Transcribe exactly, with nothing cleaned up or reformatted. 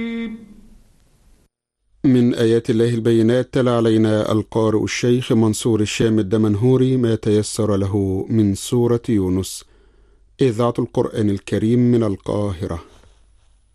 من آيات الله البينات تلا علينا القارئ الشيخ منصور الشام الدمنهوري ما تيسر له من سورة يونس. إذاعة القرآن الكريم من القاهرة.